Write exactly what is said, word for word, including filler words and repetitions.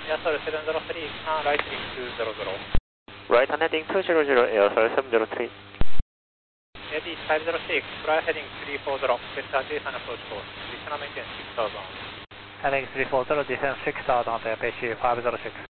Airsoil seven zero three, uh, right heading two zero zero. Right on heading two zero zero, Airsoil seven zero three. Eddie five zero six, fly heading three four zero, Delta Jason approach course, descend and maintain six thousand. Heading three four zero, descend six thousand, Apache five zero six.